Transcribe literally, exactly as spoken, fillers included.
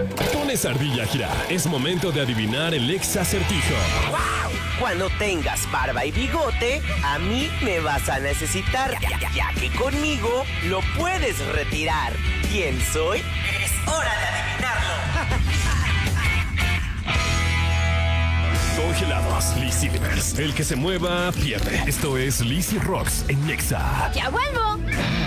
Pones ardilla a girar. Es momento de adivinar el ex acertijo. ¡Wow! Cuando tengas barba y bigote, a mí me vas a necesitar, ya, ya, ya que conmigo lo puedes retirar. ¿Quién soy? Es hora de adivinarlo. Congelados, Lizzy Livers. El que se mueva, pierde. Esto es Lizzy Rocks en Nexa. ¡Ya vuelvo!